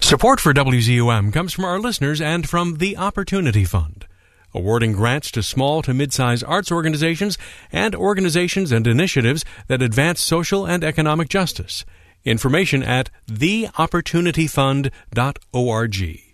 Support for WZUM comes from our listeners and from the Opportunity Fund, awarding grants to small to mid-size arts organizations and initiatives that advance social and economic justice. Information at theopportunityfund.org.